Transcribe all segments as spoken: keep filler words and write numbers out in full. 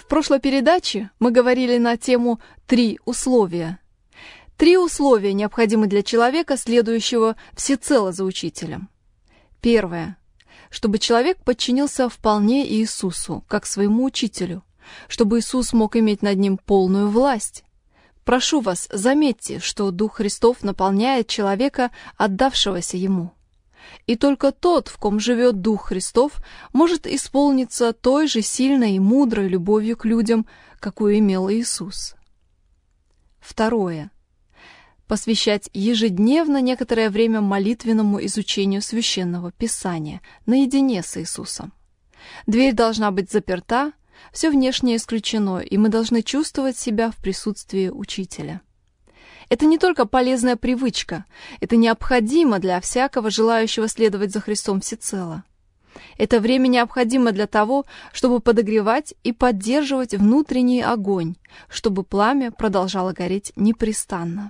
прошлой передаче мы говорили на тему «Три условия». Три условия необходимы для человека, следующего всецело за учителем. Первое. Чтобы человек подчинился вполне Иисусу, как своему учителю, чтобы Иисус мог иметь над ним полную власть. Прошу вас, заметьте, что Дух Христов наполняет человека, отдавшегося Ему. И только тот, в ком живет Дух Христов, может исполниться той же сильной и мудрой любовью к людям, какую имел Иисус. Второе. Посвящать ежедневно некоторое время молитвенному изучению Священного Писания наедине с Иисусом. Дверь должна быть заперта, все внешнее исключено, и мы должны чувствовать себя в присутствии Учителя. Это не только полезная привычка, это необходимо для всякого желающего следовать за Христом всецело. Это время необходимо для того, чтобы подогревать и поддерживать внутренний огонь, чтобы пламя продолжало гореть непрестанно.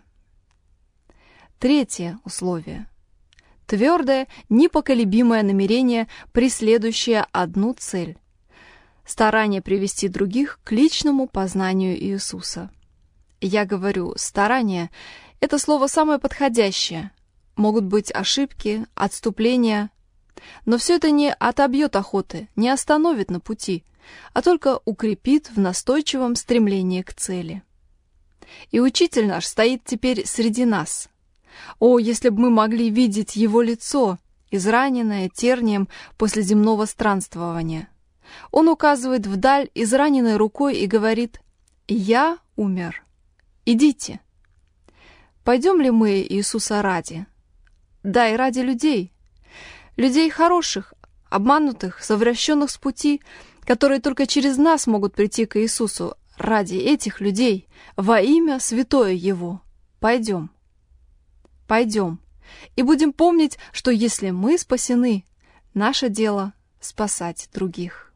Третье условие. Твердое, непоколебимое намерение, преследующее одну цель – старание привести других к личному познанию Иисуса. Я говорю «старание» — это слово самое подходящее. Могут быть ошибки, отступления, но все это не отобьет охоты, не остановит на пути, а только укрепит в настойчивом стремлении к цели. И Учитель наш стоит теперь среди нас. О, если бы мы могли видеть Его лицо, израненное тернием после земного странствования! Он указывает вдаль израненной рукой и говорит: «Я умер. Идите». Пойдем ли мы Иисуса ради? Да, и ради людей. Людей хороших, обманутых, совращенных с пути, которые только через нас могут прийти к Иисусу. Ради этих людей, во имя святое Его. Пойдем. Пойдем. И будем помнить, что если мы спасены, наше дело — спасать других.